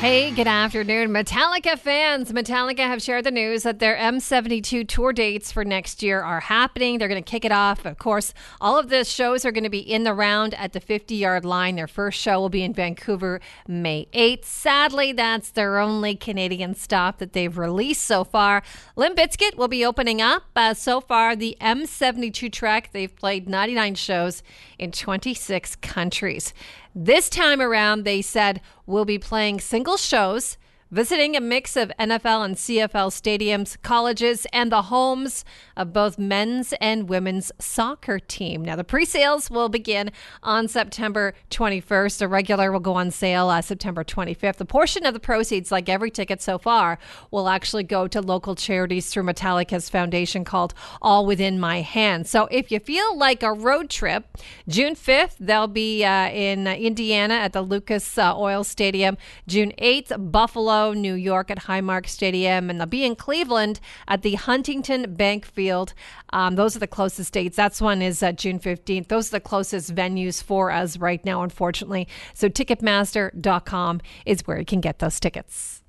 Hey, good afternoon, Metallica fans. Metallica have shared the news that their M72 tour dates for next year are happening. They're going to kick it off. Of course, all of the shows are going to be in the round at the 50-yard line. Their first show will be in Vancouver May 8th. Sadly, that's their only Canadian stop that they've released so far. Limp Bizkit will be opening up. So far, the M72 trek, they've played 99 shows in 26 countries. This time around, they said, we'll be playing single shows, visiting a mix of NFL and CFL stadiums, colleges, and the homes of both men's and women's soccer team. Now, the pre-sales will begin on September 21st. The regular will go on sale September 25th. A portion of the proceeds, like every ticket so far, will actually go to local charities through Metallica's foundation called All Within My Hands. So if you feel like a road trip, June 5th, they'll be in Indiana at the Lucas Oil Stadium. June 8th, Buffalo, New York at Highmark Stadium, and they'll be in Cleveland at the Huntington Bank Field. Those are the closest dates. That's one is June 15th. Those are the closest venues for us right now, unfortunately. So Ticketmaster.com is where you can get those tickets.